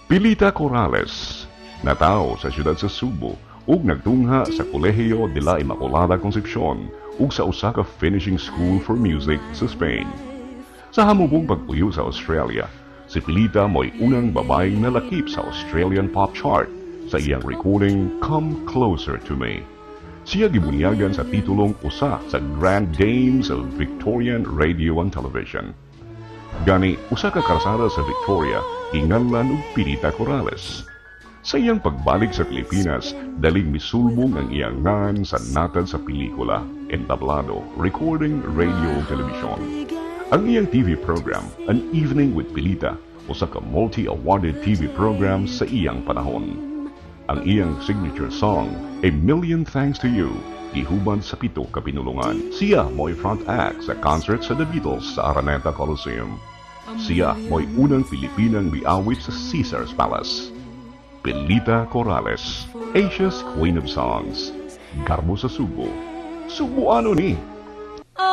Pilita Corrales, natawo sa siyudad sa Subo ug nagtungha sa Kolehiyo de la Immaculada Concepcion ug sa usa ka finishing school for music sa Spain. Sa hamubong pagpuyo sa Australia, si Pilita mo'y unang babaeng nalakip sa Australian pop chart sa iyang recording Come Closer to Me. Siya gibunyagan sa titulong usa sa Grand Dames of Victorian Radio and Television. Gani, usa ka karsada sa Victoria, inganlan og Pilita Corrales. Sa iyang pagbalik sa Pilipinas, daling misulbong ang iyang ngan sa natad sa pelikula, entablado, recording, radio ug television. Ang iyang TV program, An Evening with Pilita, usa ka multi-awarded TV program sa iyang panahon. Ang iyang signature song, A Million Thanks to You, gihubad sa 7 ka pinulungan. Siya mo'y front act sa concert sa The Beatles sa Araneta Coliseum. Siya mo'y unang Pilipinang miawit sa Caesar's Palace. Pilita Corrales, Asia's Queen of Songs. Garbo sa Subo. Subuano ni!